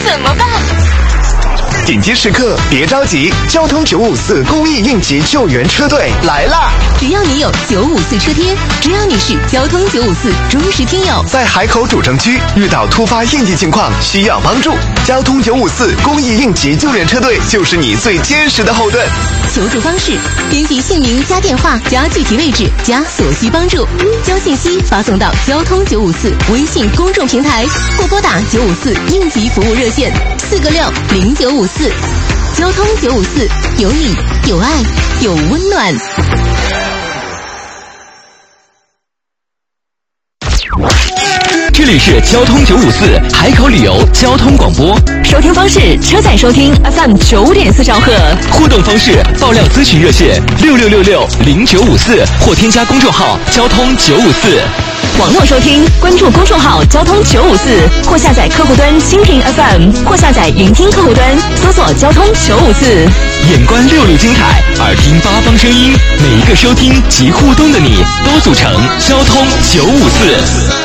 怎么办？ 紧急时刻别着急，交通954公益应急救援车队来啦！ 只要你有954车贴，只要你是交通954忠实听友， 在海口主城区遇到突发应急情况需要帮助，交通954公益应急救援车队就是你最坚实的后盾。 求助方式：编辑姓名加电话加具体位置加所需帮助，将信息发送到交通954微信公众平台，或拨打954应急服务热线4个6 0954。交通954，有你有爱有温暖。 这里是交通954海口旅游交通广播， 收听方式：车载收听 FM 9.4兆赫， 互动方式：爆料咨询热线66660954或添加公众号交通954。 网络收听，关注公众号交通954，或下载客户端蜻蜓 FM， 或下载云听客户端，搜索交通954。 眼观6路精彩，耳听八方声音，每一个收听及互动的你，都组成交通954。